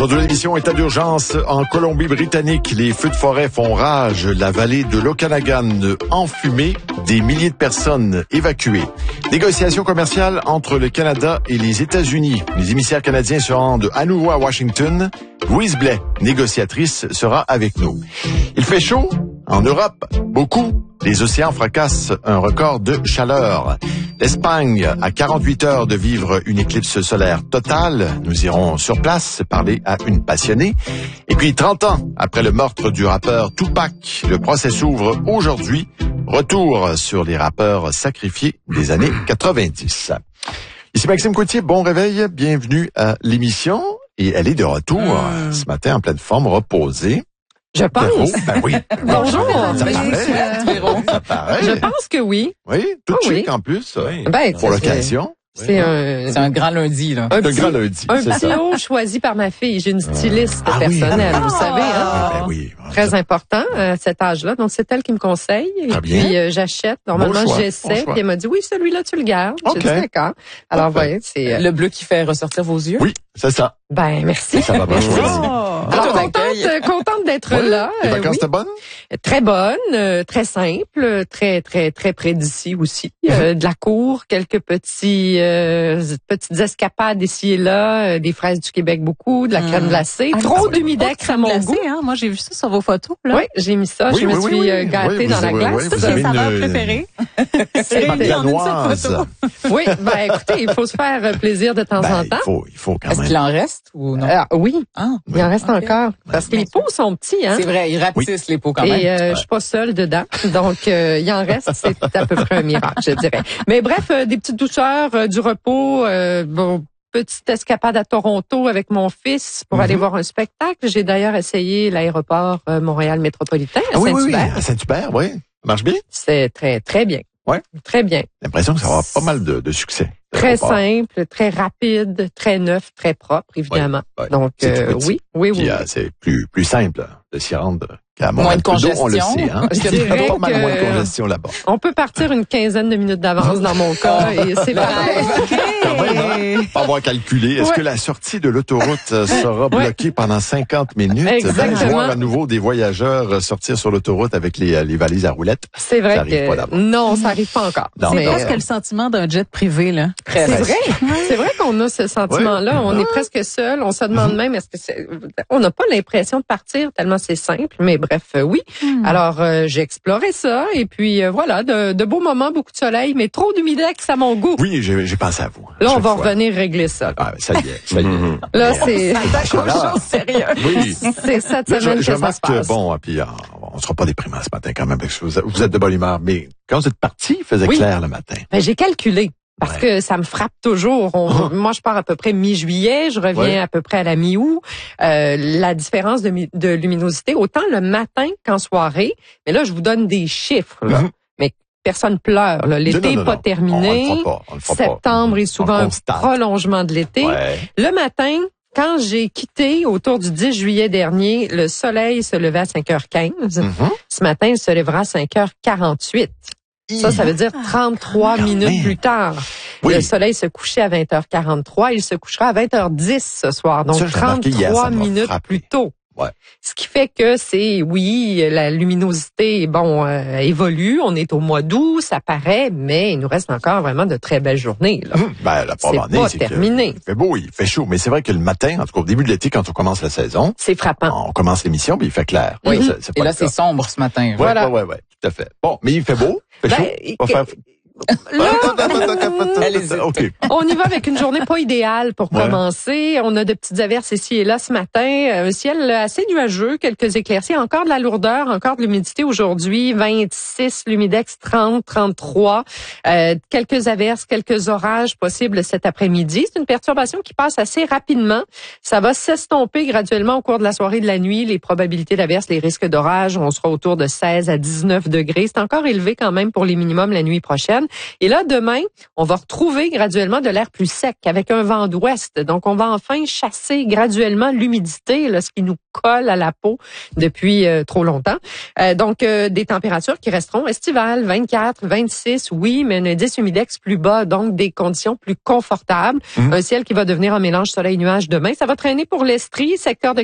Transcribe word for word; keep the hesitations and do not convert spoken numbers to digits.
Aujourd'hui, l'émission État d'urgence en Colombie-Britannique. Les feux de forêt font rage. La vallée de l'Okanagan enfumée. Des milliers de personnes évacuées. Négociations commerciales entre le Canada et les États-Unis. Les émissaires canadiens se rendent à nouveau à Washington. Louise Blais, négociatrice, sera avec nous. Il fait chaud en Europe, beaucoup. Les océans fracassent un record de chaleur. L'Espagne a quarante-huit heures de vivre une éclipse solaire totale. Nous irons sur place parler à une passionnée. Et puis trente ans après le meurtre du rappeur Tupac, le procès s'ouvre aujourd'hui. Retour sur les rappeurs sacrifiés des années quatre-vingt-dix. Ici Maxime Coutier, bon réveil, bienvenue à l'émission. Et elle est de retour mmh. ce matin en pleine forme, reposée. Je pense. Véro, ben oui. Bonjour. Ça paraît. Véro. Ça paraît. Je pense que oui. Oui, tout oh, chic oui. en plus. Oui. Ben, pour l'occasion. C'est un, c'est un grand lundi, là. Un, un petit, grand lundi, un c'est petit ça. lot choisi par ma fille. J'ai une styliste ah, personnelle, oui. vous savez. Hein? Ben oui. Très important à cet âge-là. Donc, c'est elle qui me conseille. Et Très puis, bien. euh, j'achète. Normalement, bon j'essaie. Bon puis, elle m'a dit, oui, celui-là, tu le gardes. Okay. J'ai dit, d'accord. Alors, vous voyez, c'est... Euh... Le bleu qui fait ressortir vos yeux? Oui, c'est ça. Ben, merci. Ça va bien merci. choisi. Oh, Alors, contente, euh, contente d'être ouais. là. Les vacances, euh, oui. c'était bonne? Très bonne, euh, très simple, très, très, très près d'ici aussi. Euh, de la cour, quelques petits, euh, petites escapades ici et là, euh, des fraises du Québec beaucoup, de la crème glacée, ah, trop ah, d'humidex à mon glacée, goût. Hein? Moi, j'ai vu ça sur vos photos. Là. Oui, j'ai mis ça. Oui, je oui, me oui, suis oui, euh, gâtée oui, dans la oui, glace. oui, Ça, c'est avez ma saveur une... préférée. C'est réuni en une seule danoise. photo. Oui, ben écoutez, il faut se faire plaisir de temps Ben, en temps. il faut, il faut quand Est-ce même. qu'il en reste ou non? Ah, oui, Ah, il en reste okay. encore. Parce que les pots sont petits, hein. C'est vrai, ils rapetissent les pots quand même. Et euh, je suis pas seule dedans, donc euh, il en reste, c'est à peu près un miracle, je dirais. Mais bref, euh, des petites douceurs, euh, du repos, euh, bon, petite escapade à Toronto avec mon fils pour mm-hmm. aller voir un spectacle. J'ai d'ailleurs essayé l'aéroport euh, Montréal Métropolitain à ah, oui, Saint-Hubert. oui, oui, à Saint-Hubert, oui. Ça marche bien? C'est très, très bien. Ouais. Très bien. J'ai l'impression que ça va avoir pas mal de, de succès. Très simple, très rapide, très neuf, très propre, évidemment. Oui, oui. Donc, euh, oui, oui, oui. Puis, euh, c'est plus, plus simple de s'y rendre qu'à Montréal. Moins de congestion. On le sait, hein. Je Il y a pas mal que... moins de congestion là-bas. On peut partir une quinzaine de minutes d'avance dans mon cas et c'est pareil. Quand même, hein? Pas avoir calculé. Est-ce ouais. que la sortie de l'autoroute sera bloquée ouais. pendant cinquante minutes? Exactement. Ben, voir à nouveau des voyageurs sortir sur l'autoroute avec les, les valises à roulettes. C'est vrai ça que pas non, ça arrive pas encore. Non, c'est mais presque euh... le sentiment d'un jet privé, là. C'est vrai. C'est vrai qu'on a ce sentiment-là. Ouais. On est presque seul. On se demande même, est-ce que c'est... On n'a pas l'impression de partir tellement c'est simple. Mais bref, euh, oui. Hmm. Alors, euh, j'ai exploré ça. Et puis, euh, voilà, de, de beaux moments, beaucoup de soleil, mais trop d'humidex à mon goût. Oui, j'ai, j'ai pensé à vous. Là, on va fois. revenir régler ça. Là. Ah, ça y est, ça y est. Là, c'est... chose sérieux. Oui. C'est cette là, semaine je, je que ça se passe. Que, bon, puis euh, on sera pas déprimant ce matin quand même, parce que vous, vous êtes de bonne humeur. Mais quand vous êtes parti, il faisait oui. clair le matin. Ben, j'ai calculé. Parce ouais. que ça me frappe toujours. On, oh. Moi, je pars à peu près mi-juillet, je reviens ouais. à peu près à la mi-août. Euh, la différence de, de luminosité, autant le matin qu'en soirée. Mais là, je vous donne des chiffres. Là. Mm-hmm. Mais personne pleure. Là. L'été n'est pas terminé. On, on pas, on Septembre pas. est souvent un prolongement de l'été. Ouais. Le matin, quand j'ai quitté autour du dix juillet dernier, le soleil se levait à cinq heures quinze. Mm-hmm. Ce matin, il se lèvera à cinq heures quarante-huit. Ça, ça veut dire trente-trois minutes même. Plus tard. Oui. Le soleil se couchait à vingt heures quarante-trois. Il se couchera à vingt heures dix ce soir. Donc, ça, trente-trois minutes plus tôt. Ouais. Ce qui fait que c'est, oui, la luminosité, bon, euh, évolue. On est au mois d'août, ça paraît, mais il nous reste encore vraiment de très belles journées. Là. Hum, ben, la c'est année, pas c'est terminé. Il fait beau, il fait chaud, mais c'est vrai que le matin, en tout cas au début de l'été, quand on commence la saison, c'est frappant. On commence l'émission, puis il fait clair. Oui. C'est, c'est Et là, c'est sombre ce matin. Ouais, voilà. ouais, ouais, ouais, tout à fait. Bon, mais il fait beau, il fait ben, chaud. Pas faire... Là, okay. On y va avec une journée pas idéale pour ouais. commencer. On a de petites averses ici et là ce matin. Un ciel assez nuageux, quelques éclaircies, encore de la lourdeur, encore de l'humidité aujourd'hui. vingt-six, l'humidex trente, trente-trois. Euh, quelques averses, quelques orages possibles cet après-midi. C'est une perturbation qui passe assez rapidement. Ça va s'estomper graduellement au cours de la soirée et de la nuit. Les probabilités d'averses, les risques d'orage, on sera autour de seize à dix-neuf degrés. C'est encore élevé quand même pour les minimums la nuit prochaine. week-end. Et là, demain, on va retrouver graduellement de l'air plus sec avec un vent d'ouest. Donc, on va enfin chasser graduellement l'humidité, là, ce qui nous colle à la peau depuis euh, trop longtemps. Euh, donc, euh, des températures qui resteront estivales, vingt-quatre, vingt-six, oui, mais un indice humidex plus bas, donc des conditions plus confortables. Mmh. Un ciel qui va devenir un mélange soleil-nuage demain. Ça va traîner pour l'Estrie, secteur de